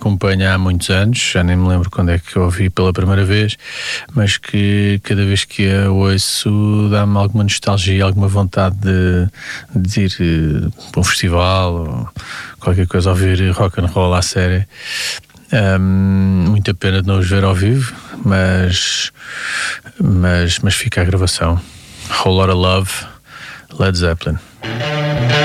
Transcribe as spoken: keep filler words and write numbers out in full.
acompanha há muitos anos, já nem me lembro quando é que eu ouvi pela primeira vez, mas que cada vez que a ouço dá-me alguma nostalgia, alguma vontade de, de ir uh, para um festival ou qualquer coisa, ouvir rock and roll à série. Um, muita pena de não os ver ao vivo, mas, mas, mas fica a gravação. Whole Lotta Love, Led Zeppelin.